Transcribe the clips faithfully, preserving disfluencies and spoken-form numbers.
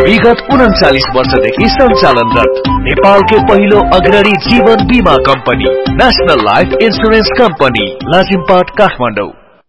विगत उनचालीस वर्षदेखि सञ्चालनरत नेपालकै पहिलो अग्रणी जीवन बीमा company national life insurance company Lazimpat Kathmandu.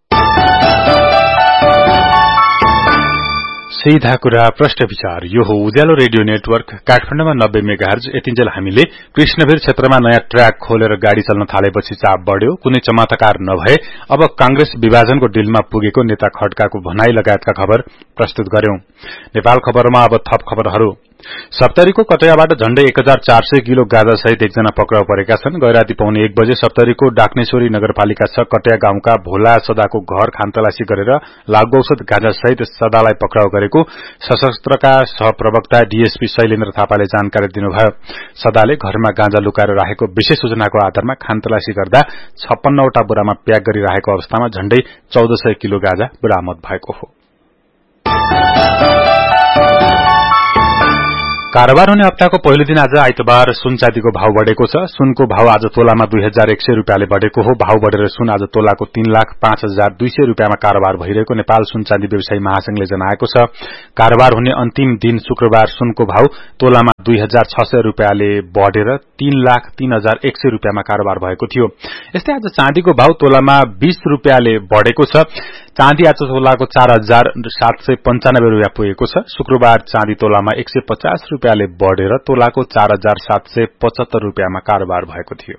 सीधा कुरा प्रश्न विचार यो हो उज्यालो रेडियो नेटवर्क काठमाडौँमा नब्बे मेगाहर्ज। यतिन्जेल हामीले कृष्णवीर क्षेत्रमा नयाँ ट्र्याक खोलेर गाड़ी चल्न थालेपछि चाप बढ्यो, कुनै चमत्कार नभए अब कांग्रेस विभाजनको डिलमा पुगेको नेता खड्काको भनाई लगायतका खबर प्रस्तुत गर्यौं। नेपाल खबरमा अब थप खबरहरू। सप्तरीको कटैयाबाट झण्डै एक हजार चार सय किलो गाँजा सहित एकजना पक्राउ परेका छन्। गैराती पौने एक बजे सप्तरीको डाक्नेश्वरी नगरपालिका छ कटैया गाउँका भोला सदाको घर खानतलासी गरेर लागू औषध गाँजा सहित सदालाई पक्राउ गरेको सशस्त्रका सहप्रवक्ता डीएसपी शैलेन्द्र थापाले जानकारी दिनुभयो। सदाले घरमा गाँजा लुकाएर राखेको विशेष सूचनाको आधारमा खानतलासी गर्दा छप्पन्नवटा बोरामा प्याक गरिरहेको अवस्थामा झण्डै चौध सय किलो गाँजा बरामद भएको हो। कारोबार हुने हप्ताको पहिलो दिन आज आइतबार सुन चाँदीको भाव बढेको छ। सुनको भाव आज तोलामा दुई हजार एक सय रूपियाँले बढेको हो। भाव बढेर सुन आज तोलाको तीन लाख पाँच हजार दुई सय रूपियाँमा कारोबार भइरहेको नेपाल सुन चाँदी व्यवसायी महासंघले जनाएको छ। कारोबार हुने अन्तिम दिन शुक्रबार सुनको भाव तोलामा दुई हजार छ सय रूपियाँले बढेर तीन लाख तीन हजार एक सय रूपियाँमा कारोबार भएको थियो। यस्तै आज चाँदीको भाव तोलामा बीस रूपियाँले बढेको छ। चाँदी आज तोलाको चार हजार सात सय पञ्चानब्बे रूपियाँ पुगेको छ। शुक्रबार चाँदी तोलामा एक सय पचास रूपियाँले बढेर तोलाको चार हजार सात सय पचहत्तर रूपियाँमा कारोबार भएको थियो।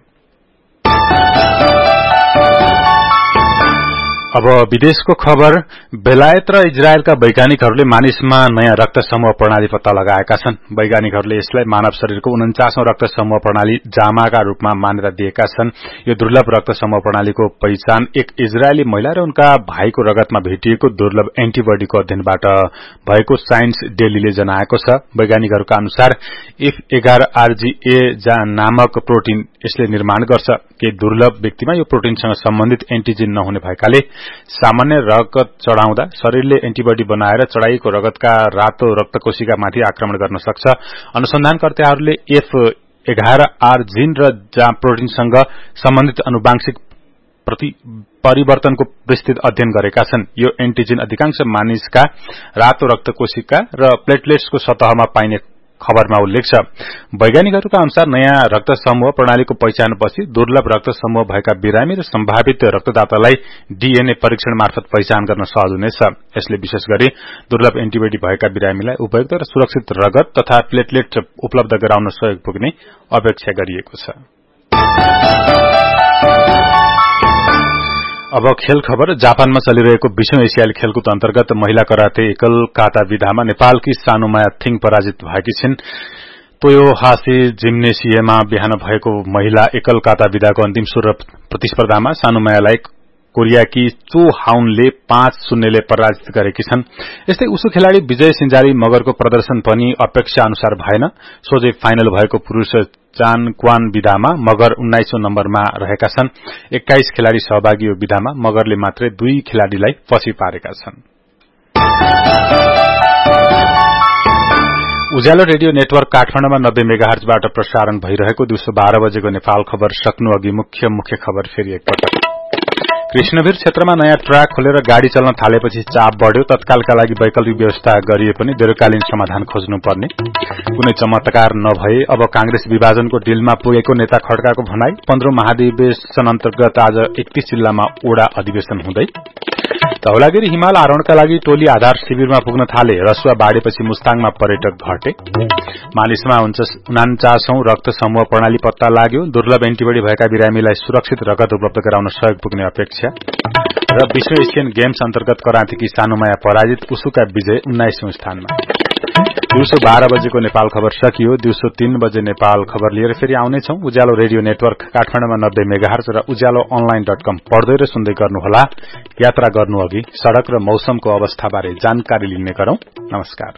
अब विदेशको खबर। बेलायत र इजरायलका वैज्ञानिकहरूले मानिसमा नयाँ रक्त समूह प्रणाली पत्ता लगाएका छन्। वैज्ञानिकहरूले यसलाई मानव शरीरको उन्चासौं रक्त समूह प्रणाली जामाका रूपमा मान्यता दिएका छन्। यो दुर्लभ रक्त समूह प्रणालीको पहिचान एक इजरायली महिला र उनका भाइको रगतमा भेटिएको दुर्लभ एन्टिबडीको अध्ययनबाट भएको साइन्स डेलीले जनाएको छ। वैज्ञानिकहरूका अनुसार एफ एघार आरजीए नामक प्रोटिन यसले निर्माण गर्छ। केही दुर्लभ व्यक्तिमा यो प्रोटिनसँग सम्बन्धित एन्टिजेन नहुने भएकाले सामान्य रगत चढ़ाउँदा शरीरले एन्टिबडी बनाएर चढ़ाइएको रगतका रातो रक्तकोशिकामाथि आक्रमण गर्न सक्छ। अनुसन्धानकर्ताहरूले एफ एघार आर जीन र प्रोटिनसँग सम्बन्धित आनुवंशिक परिवर्तनको विस्तृत अध्ययन गरेका छन्। यो एन्टिजेन अधिकांश मानिसका रातो रक्तकोशिका र प्लेटलेट्सको सतहमा पाइने खबरमा उल्लेख छ। वैज्ञानिकहरूका अनुसार नयाँ रक्त समूह प्रणालीको पहिचानपछि दुर्लभ रक्त समूह भएका बिरामी र सम्भावित रक्तदातालाई डीएनए परीक्षण मार्फत पहिचान गर्न सहज हुनेछ। यसले विशेष गरी दुर्लभ एन्टिबडी भएका बिरामीलाई उपयुक्त र सुरक्षित रगत तथा प्लेटलेट उपलब्ध गराउन सहयोग पुग्ने अपेक्षा गरिएको छ। अब खेल खबर। जापानमा चलिरहेको विश्व एसियाली खेलकुद अन्तर्गत महिला कराते एकल काता विधामा नेपालकी सानुमाया थिङ पराजित भएकी छिन्। तोयोहासी जिम्नेसियममा बिहान भएको महिला एकल काता विधाको अन्तिम सोह्र प्रतिस्पर्धामा सानुमायालाई कोरियाकी चो हाउनले पाँच शून्यले पराजित गरेकी छन्। यस्तै उसु खेलाड़ी विजय सिंजारी मगरको प्रदर्शन पनि अपेक्षा अनुसार भएन। सोझै फाइनल भएको पुरूष चान क्वान विधामा मगर उन्नाइसौं नम्बरमा रहेका छन्। एक्काइस खेलाड़ी सहभागी यो विधामा मगरले मात्रै दुई खेलाड़ीलाई पछि पारेका छन्। उज्यालो रेडियो नेटवर्क काठमाडौँमा नब्बे मेगाहर्जबाट प्रसारण भइरहेको दिउँसो बाह्र बजेको नेपाल खबर सक्नु अघि मुख्य मुख्य खबर फेरि एकपटक। कृष्णवीर क्षेत्रमा नयाँ ट्र्याक खोलेर गाड़ी चल्न थालेपछि चाप बढ्यो। तत्कालका लागि वैकल्पिक व्यवस्था गरिए पनि दीर्घकालीन समाधान खोज्नुपर्ने। कुनै चमत्कार नभए अब कांग्रेस विभाजनको डिलमा पुगेको नेता खड्काको भनाई। पन्ध्रौं महाधिवेशन अन्तर्गत आज एकतीस जिल्लामा ओडा अधिवेशन हुँदै। धौलागिरी हिमाल आरोहणका लागि टोली आधार शिविरमा पुग्न थाले। रसुवा बाढेपछि मुस्ताङमा पर्यटक घटे। मानिसमा उन्चासौं रक्त समूह प्रणाली पत्ता लाग्यो। दुर्लभ एन्टिबडी भएका बिरामीलाई सुरक्षित रगत उपलब्ध गराउन सहयोग पुग्ने अपेक्षा। र विश्व एसियन गेम्स अन्तर्गत करातेकी सानुमाया पराजित, उसुका विजय उन्नाइसौं स्थानमा। दिउँसो बाह्र बजेको नेपाल खबर सकियो। दिउँसो तीन बजे नेपाल खबर लिएर फेरि आउनेछौं। उज्यालो रेडियो नेटवर्क काठमाडौँमा नब्बे मेगाहर्ज र उज्यालो अनलाइन डट कम पढ्दै र सुन्दै गर्नुहोला। यात्रा गर्नु अघि सड़क र मौसमको अवस्थाबारे जानकारी लिने गरौं। नमस्कार।